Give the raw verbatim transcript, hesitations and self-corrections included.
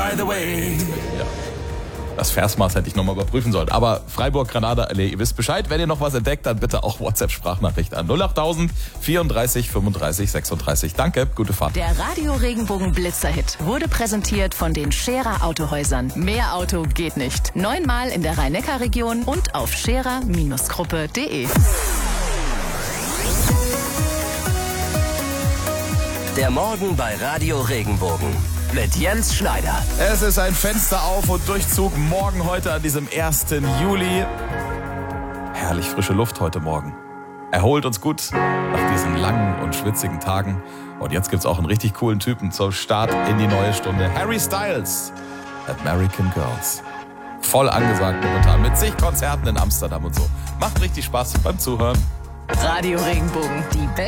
by the way. Ja. Das Versmaß hätte ich nochmal überprüfen sollen. Aber Freiburg, Granada, L A, ihr wisst Bescheid. Wenn ihr noch was entdeckt, dann bitte auch WhatsApp-Sprachnachricht an null achttausend vierunddreißig fünfunddreißig sechsunddreißig. Danke, gute Fahrt. Der Radio Regenbogen Blitzer-Hit wurde präsentiert von den Scherer Autohäusern. Mehr Auto geht nicht. Neunmal in der Rhein-Neckar-Region und auf scherer Gruppe punkt de. Der Morgen bei Radio Regenbogen mit Jens Schneider. Es ist ein Fenster auf und Durchzug morgen heute an diesem ersten Juli. Herrlich frische Luft heute Morgen. Erholt uns gut nach diesen langen und schwitzigen Tagen. Und jetzt gibt's auch einen richtig coolen Typen zum Start in die neue Stunde. Harry Styles, American Girls. Voll angesagt momentan mit zig Konzerten in Amsterdam und so. Macht richtig Spaß beim Zuhören. Radio Regenbogen, die beste